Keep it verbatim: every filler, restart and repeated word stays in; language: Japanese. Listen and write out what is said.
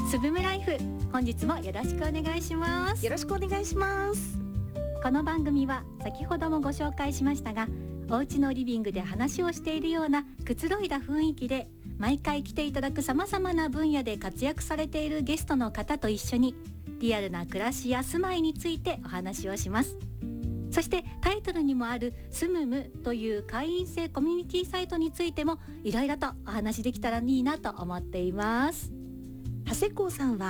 すぶむライフ、本日もよろしくお願いします。 よろしくお願いします。 この番組は先ほどもご紹介しましたが、お家のリビングで話をしているようなくつろいだ雰囲気で、毎回来ていただくさまざまな分野で活躍されているゲストの方と一緒に、リアルな暮らしや住まいについてお話をします。そしてタイトルにもあるスムムという会員制コミュニティサイトについてもいろいろとお話できたらいいなと思っています。 長谷光さんは